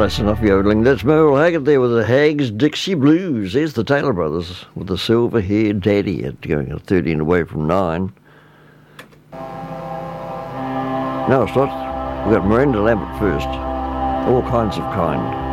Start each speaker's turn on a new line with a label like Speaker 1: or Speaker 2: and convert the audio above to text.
Speaker 1: That's enough yodeling. That's Merle Haggard there with the Hags Dixie Blues. There's the Taylor Brothers with the silver-haired daddy at going at 13 away from 9. No, it's not. We've got Miranda Lambert first. All Kinds of Kind.